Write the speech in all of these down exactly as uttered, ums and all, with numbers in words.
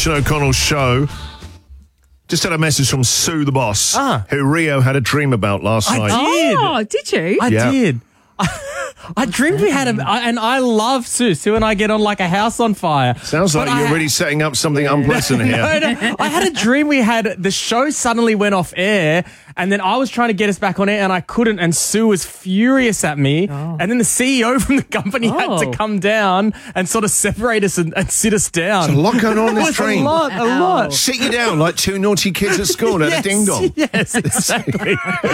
Christian O'Connell show. Just had a message from Sue the boss, Ah. who Rio had a dream about last I night. did. Oh, did you? I Yeah. did. I dreamed we had a, I- and I love Sue. Sue and I get on like a house on fire. Sounds like But you're I- really setting up something unpleasant here. No, no. I had a dream we had, the show suddenly went off air, and then I was trying to get us back on air, and I couldn't, and Sue was furious at me. And then the C E O from the company had Oh. to come down and sort of separate us and, and sit us down. There's a lot going on in this It's a dream. lot, a Ow. lot. Sit you down like two naughty kids at school at Yes, a ding-dong. Yes, exactly.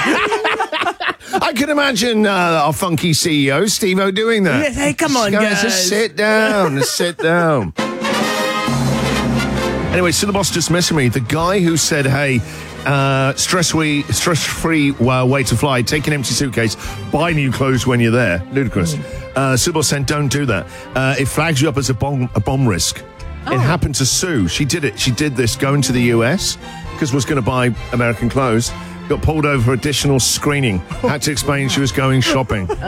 I can imagine uh, our funky C E O, Steve-O, doing that. Yes, hey, come on, Guys, guys. Just sit down. Just sit down. Anyway, so the boss just messaged me. The guy who said, hey, uh, stress-free, stress-free uh, way to fly, take an empty suitcase, buy new clothes when you're there. Ludicrous. Uh, Sue boss said, don't do that. Uh, it flags you up as a bomb, a bomb risk. It happened to Sue. She did it. She did this going to the U S because was going to buy American clothes. Got pulled over for additional screening. Had to explain she was going shopping. Good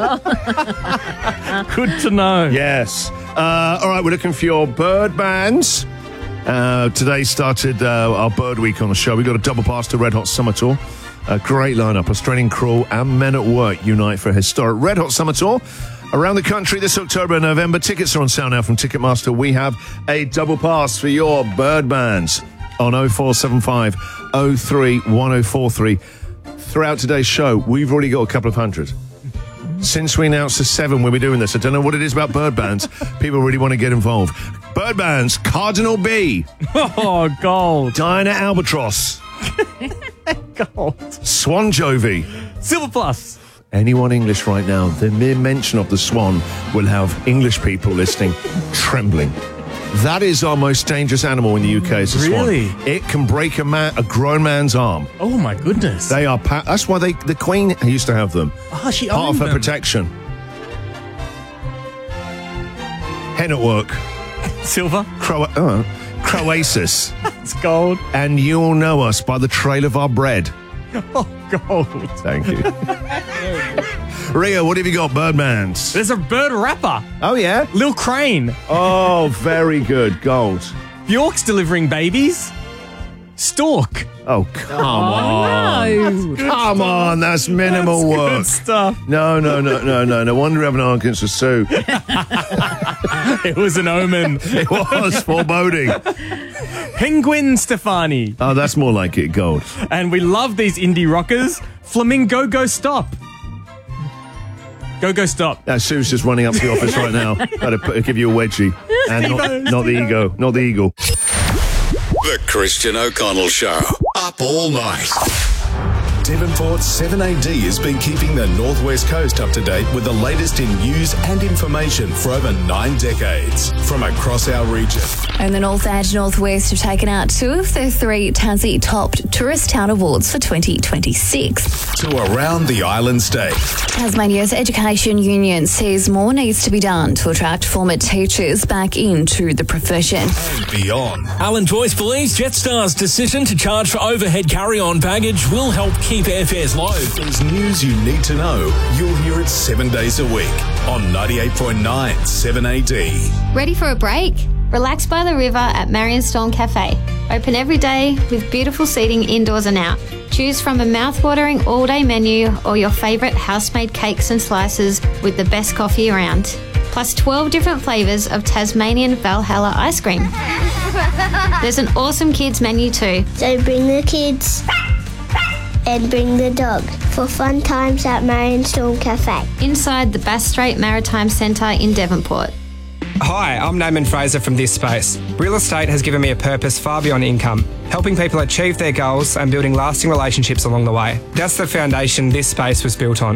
to know. Yes. Uh, all right, we're looking for your bird bands. Uh, today started uh, our Bird Week on the show. We got a double pass to Red Hot Summer Tour. A great lineup. Australian Crawl and Men at Work unite for a historic Red Hot Summer Tour around the country this October and November. Tickets are on sale now from Ticketmaster. We have a double pass for your bird bands on oh four seven five oh three one oh four three. Throughout today's show, we've already got a couple of hundred. Since we announced the seven, we'll be doing this. I don't know what it is about bird bands. People really want to get involved. Bird bands, Cardinal B, Oh, gold. Diana Albatross, Gold. Swan Jovi. Silver Plus. Anyone English right now, the mere mention of the swan will have English people listening trembling. That is our most dangerous animal in the U K. Is the Really? swan. It can break a man, a grown man's arm. Oh, my goodness. They are. Pa- that's why they. The Queen used to have them. oh, she Part of owned her them. protection. Hen at Work. Silver. Cro- uh, Croasis. It's gold. And you'll know us by the trail of our bread. Oh, gold. Thank you. Rio, what have you got? Birdmans. There's a bird rapper. Oh, yeah? Lil Crane. Oh, very good. Gold. Bjork's delivering babies. Stork. Oh, come on. No. Come on. That's minimal That's work. good stuff. No, no, no, no, no. No wonder we have an argument with Sue. It was an omen. It was foreboding. Penguin Stefani. Oh, that's more like it. Gold. And we love these indie rockers. Flamingo Go Stop. Go Go Stop. Now, Sue's just running up to the office right now. Got to give you a wedgie. And not, not the ego. Not the eagle. The Christian O'Connell Show. Up all night. Devonport's seven A D has been keeping the Northwest Coast up to date with the latest in news and information for over nine decades from across our region. And the North and Northwest have taken out two of the three Tassie Top Tourist Town Awards for twenty twenty-six. To around the island state. Tasmania's Education Union says more needs to be done to attract former teachers back into the profession. And beyond. Alan Joyce believes Jetstar's decision to charge for overhead carry-on baggage will help keep airfares low. There's news you need to know. You'll hear it seven days a week on ninety-eight point nine seven A D. Ready for a break? Relax by the river at Marion Storm Cafe. Open every day with beautiful seating indoors and out. Choose from a mouth-watering all-day menu or your favourite house-made cakes and slices with the best coffee around. Plus twelve different flavours of Tasmanian Valhalla ice cream. There's an awesome kids menu too. So bring the kids and bring the dog for fun times at Marion Storm Cafe. Inside the Bass Strait Maritime Centre in Devonport. Hi, I'm Naaman Fraser from This Space. Real estate has given me a purpose far beyond income, helping people achieve their goals and building lasting relationships along the way. That's the foundation This Space was built on.